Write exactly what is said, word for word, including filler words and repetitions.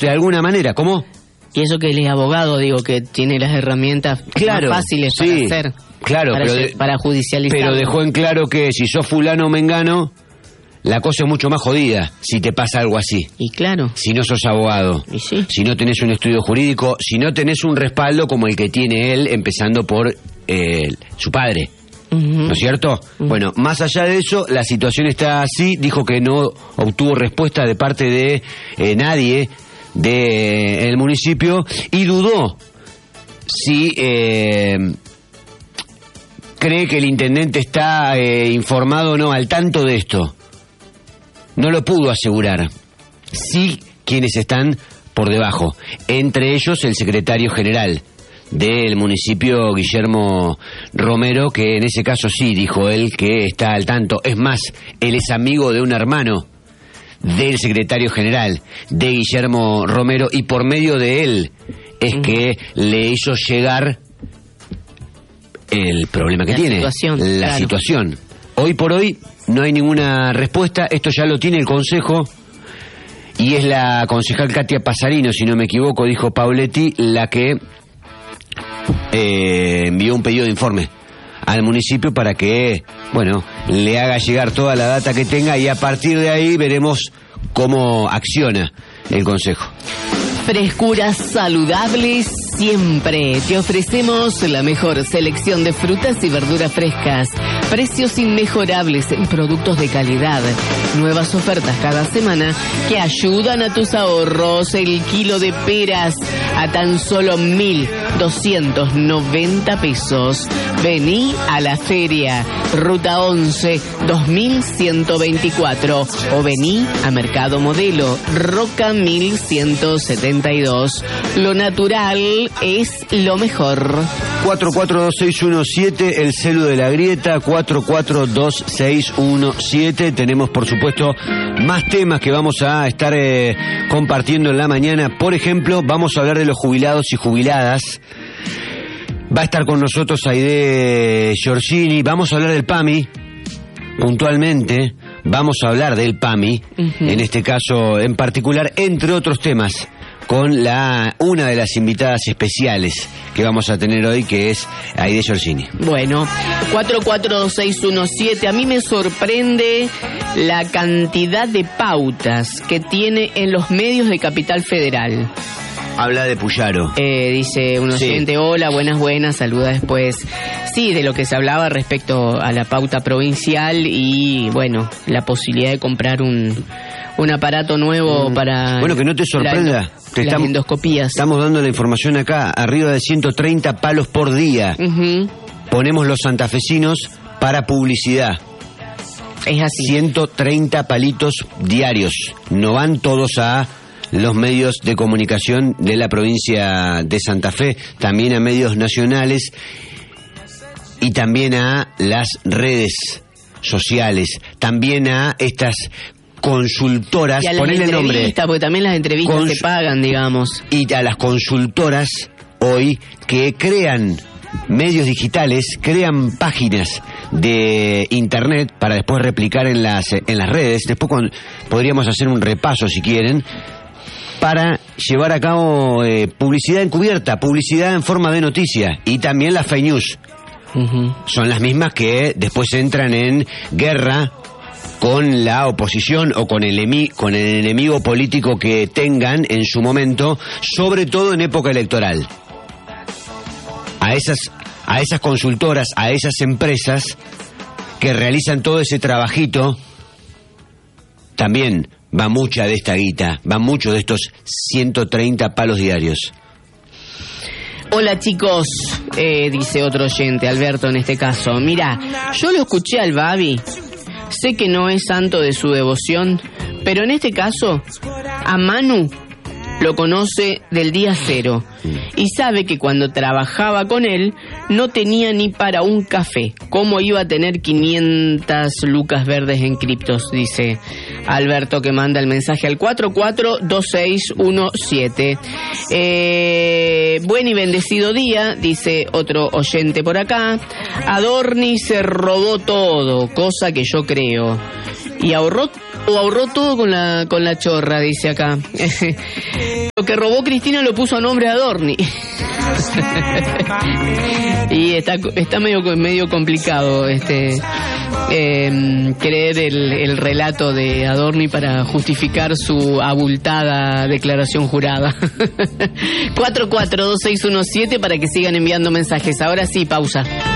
de alguna manera. ¿Cómo? Y eso que él es abogado, digo, que tiene las herramientas claro, más fáciles sí, para hacer. Claro, para, pero, de, para judicializar. Pero dejó en claro que si sos fulano o mengano, la cosa es mucho más jodida si te pasa algo así. Y claro. Si no sos abogado, y sí. si no tenés un estudio jurídico, si no tenés un respaldo como el que tiene él, empezando por eh, su padre. Uh-huh. ¿No es cierto? Uh-huh. Bueno, más allá de eso, la situación está así. Dijo que no obtuvo respuesta de parte de eh, nadie del de municipio y dudó si eh, cree que el intendente está eh, informado o no, al tanto de esto. No lo pudo asegurar. Sí, quienes están por debajo, entre ellos el secretario general del municipio, Guillermo Romero, que en ese caso sí, dijo él, que está al tanto. Es más, él es amigo de un hermano del secretario general, de Guillermo Romero, y por medio de él es que le hizo llegar el problema que la tiene, situación, la claro. situación. Hoy por hoy no hay ninguna respuesta, esto ya lo tiene el Consejo, y es la concejal Katia Pasarino, si no me equivoco, dijo Pauletti, la que eh, envió un pedido de informe al municipio para que, bueno, le haga llegar toda la data que tenga y a partir de ahí veremos cómo acciona el Consejo. Frescuras saludables siempre. Te ofrecemos la mejor selección de frutas y verduras frescas. Precios inmejorables en productos de calidad. Nuevas ofertas cada semana que ayudan a tus ahorros. El kilo de peras a tan solo mil doscientos noventa pesos. Vení a la feria. Ruta once, dos mil ciento veinticuatro. O vení a Mercado Modelo. Roca mil ciento setenta y dos. Lo natural es lo mejor. cuatro cuatro dos seis uno siete, el celu de la grieta, cuatro cuatro dos seis uno siete. Tenemos, por supuesto, más temas que vamos a estar eh, compartiendo en la mañana. Por ejemplo, vamos a hablar de los jubilados y jubiladas. Va a estar con nosotros Aide Giorgini. Vamos a hablar del PAMI, puntualmente. Vamos a hablar del PAMI, uh-huh. en este caso en particular, entre otros temas, con la una de las invitadas especiales que vamos a tener hoy, que es Aide Giorgini. Bueno, cuatro cuatro dos seis uno siete. A mí me sorprende la cantidad de pautas que tiene en los medios de Capital Federal. Habla de Puyaro. Eh, dice un oyente, sí. Hola, buenas, buenas, saluda después. Sí, de lo que se hablaba respecto a la pauta provincial y, bueno, la posibilidad de comprar un, un aparato nuevo mm. para... Bueno, que no te sorprenda. La, te las estamos, endoscopías. Estamos dando la información acá, arriba de ciento treinta palos por día. Uh-huh. Ponemos los santafesinos para publicidad. Es así. ciento treinta palitos diarios. No van todos a los medios de comunicación de la provincia de Santa Fe, también a medios nacionales y también a las redes sociales, también a estas consultoras, y a las ponele entrevistas, nombre, porque también las entrevistas Cons- se pagan, digamos. Y a las consultoras hoy que crean medios digitales, crean páginas de internet para después replicar en las en las redes. Después con, podríamos hacer un repaso si quieren, para llevar a cabo eh, publicidad encubierta, publicidad en forma de noticia, y también las fake news. Uh-huh. Son las mismas que después entran en guerra con la oposición o con el, emi- con el enemigo político que tengan en su momento, sobre todo en época electoral. A esas, a esas consultoras, a esas empresas que realizan todo ese trabajito, también va mucha de esta guita, va mucho de estos ciento treinta palos diarios. Hola chicos, eh, dice otro oyente, Alberto en este caso. Mira, yo lo escuché al Babi, sé que no es santo de su devoción, pero en este caso, a Manu lo conoce del día cero y sabe que cuando trabajaba con él no tenía ni para un café. ¿Cómo iba a tener quinientas lucas verdes en criptos? Dice Alberto, que manda el mensaje al cuatro cuatro dos seis uno siete. Eh, buen y bendecido día, dice otro oyente por acá. Adorni se robó todo, cosa que yo creo. Y ahorró O ahorró todo con la con la chorra, dice acá. Lo que robó Cristina lo puso a nombre de Adorni. Y está está medio medio complicado este eh, creer el, el relato de Adorni para justificar su abultada declaración jurada. cuatro cuatro dos seis uno siete para que sigan enviando mensajes. Ahora sí, pausa.